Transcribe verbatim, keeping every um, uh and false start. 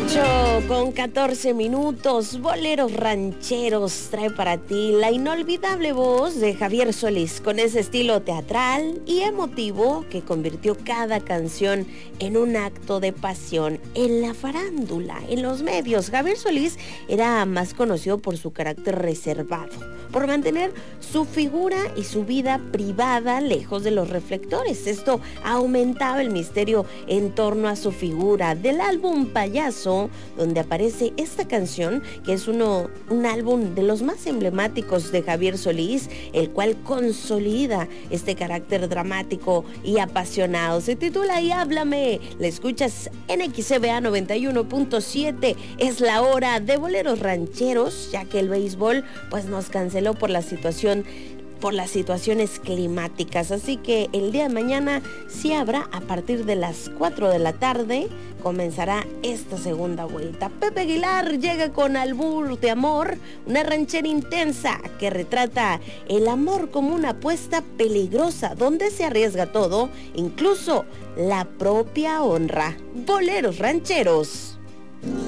ocho con catorce minutos, Boleros Rancheros trae para ti la inolvidable voz de Javier Solís, con ese estilo teatral y emotivo que convirtió cada canción en un acto de pasión en la farándula, en los medios. Javier Solís era más conocido por su carácter reservado, por mantener su figura y su vida privada lejos de los reflectores. Esto aumentaba el misterio en torno a su figura. Del álbum Payaso, donde aparece esta canción, que es uno, un álbum de los más emblemáticos de Javier Solís, el cual consolida este carácter dramático y apasionado. Se titula Y Háblame. La escuchas en X C B A noventa y uno punto siete. Es la hora de Boleros Rancheros, ya que el béisbol pues nos canceló por la situación por las situaciones climáticas, así que el día de mañana sí habrá. A partir de las cuatro de la tarde comenzará esta segunda vuelta. Pepe Aguilar llega con Albur de Amor, una ranchera intensa que retrata el amor como una apuesta peligrosa donde se arriesga todo, incluso la propia honra. Boleros Rancheros.